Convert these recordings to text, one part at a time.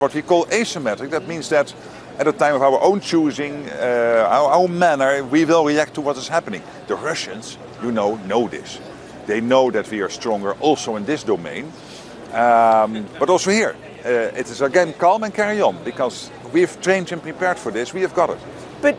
what we call asymmetric. That means that at a time of our own choosing, our own manner, we will react to what is happening. The Russians, know this. They know that we are stronger also in this domain. But also here, it is again calm and carry on, because we've trained and prepared for this. We have got it. But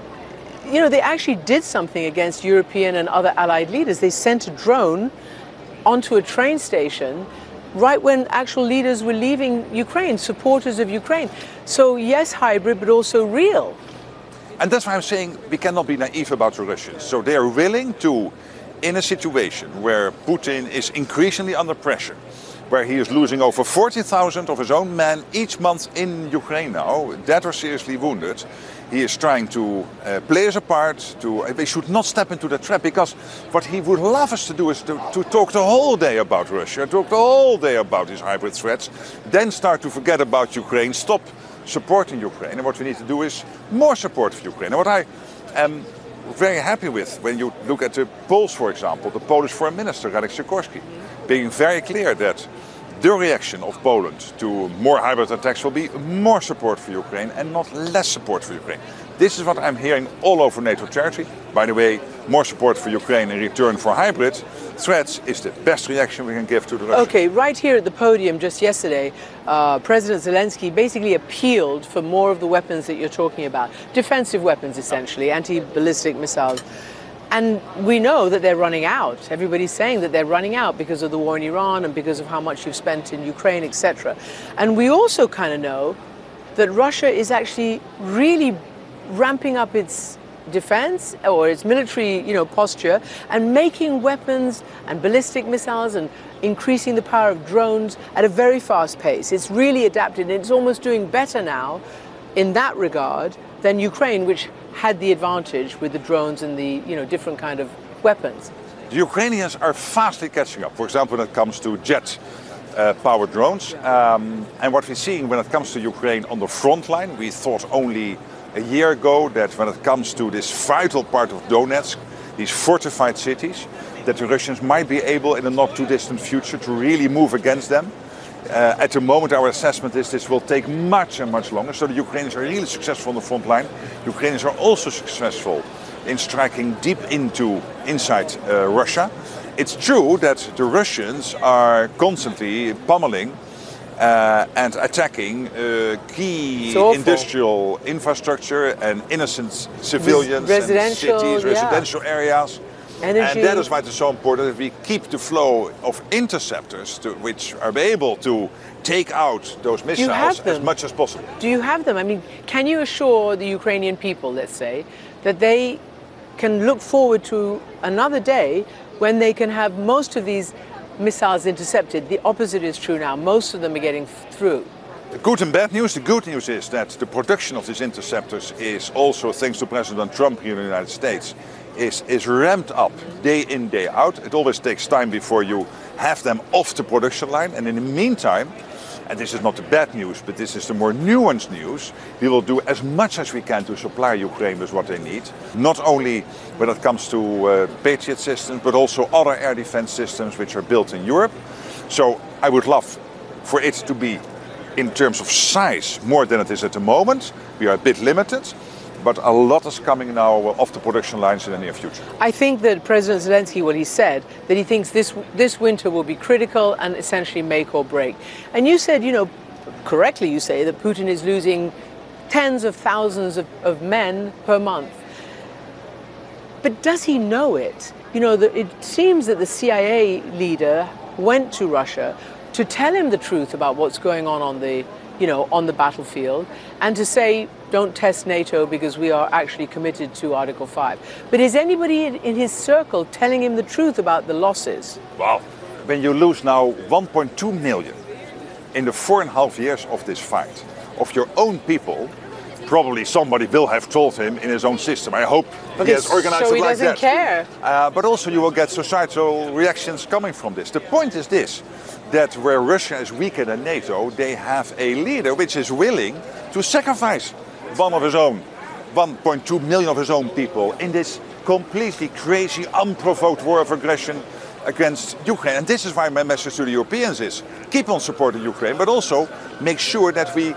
they actually did something against European and other allied leaders. They sent a drone onto a train station right when actual leaders were leaving Ukraine, supporters of Ukraine. So yes, hybrid, but also real. And that's why I'm saying we cannot be naive about the Russians. So they are willing to, in a situation where Putin is increasingly under pressure, where he is losing over 40,000 of his own men each month in Ukraine now, dead or seriously wounded. He is trying to play us apart. They should not step into the trap, because what he would love us to do is to talk the whole day about Russia, talk the whole day about these hybrid threats, then start to forget about Ukraine, stop supporting Ukraine. And what we need to do is more support for Ukraine. And what I am very happy with, when you look at the polls, for example, the Polish Foreign Minister, Radek Sikorski, being very clear that the reaction of Poland to more hybrid attacks will be more support for Ukraine and not less support for Ukraine. This is what I'm hearing all over NATO territory. By the way, more support for Ukraine in return for hybrid threats is the best reaction we can give to the Russians. Okay, right here at the podium just yesterday, President Zelensky basically appealed for more of the weapons that you're talking about. Defensive weapons, essentially, anti-ballistic missiles. And we know that they're running out. Everybody's saying that they're running out because of the war in Iran and because of how much you've spent in Ukraine, etc. And we also kind of know that Russia is actually really ramping up its defense or its military, posture, and making weapons and ballistic missiles and increasing the power of drones at a very fast pace. It's really adapted, and it's almost doing better now in that regard than Ukraine, which had the advantage with the drones and the different kind of weapons. The Ukrainians are fastly catching up, for example, when it comes to jet-powered drones. And what we're seeing when it comes to Ukraine on the front line, we thought only a year ago that when it comes to this vital part of Donetsk, these fortified cities, that the Russians might be able in a not too distant future to really move against them. At the moment, our assessment is this will take much and much longer. So the Ukrainians are really successful on the front line. Ukrainians are also successful in striking deep inside Russia. It's true that the Russians are constantly pummeling and attacking key industrial infrastructure and innocent civilians and cities, residential areas. Energy. And that is why it's so important that we keep the flow of interceptors which are able to take out those missiles as much as possible. Do you have them? I mean, can you assure the Ukrainian people, let's say, that they can look forward to another day when they can have most of these missiles intercepted? The opposite is true now. Most of them are getting through. The good and bad news. The good news is that the production of these interceptors is also, thanks to President Trump here in the United States, is ramped up day in, day out. It always takes time before you have them off the production line. And in the meantime, and this is not the bad news, but this is the more nuanced news, we will do as much as we can to supply Ukraine with what they need. Not only when it comes to Patriot systems, but also other air defense systems which are built in Europe. So I would love for it to be, in terms of size, more than it is at the moment. We are a bit limited. But a lot is coming now off the production lines in the near future. I think that President Zelensky, what he said, that he thinks this winter will be critical and essentially make or break. And you said, correctly you say, that Putin is losing tens of thousands of men per month. But does he know it? It seems that the CIA leader went to Russia to tell him the truth about what's going on the battlefield, and to say, don't test NATO because we are actually committed to Article 5. But is anybody in his circle telling him the truth about the losses? Well, when you lose now 1.2 million in the 4.5 years of this fight, of your own people, probably somebody will have told him in his own system. I hope he has organized it like that. So he doesn't care. But also you will get societal reactions coming from this. The point is this, that where Russia is weaker than NATO, they have a leader which is willing to sacrifice one of his own, 1.2 million of his own people in this completely crazy, unprovoked war of aggression against Ukraine. And this is why my message to the Europeans is keep on supporting Ukraine, but also make sure that we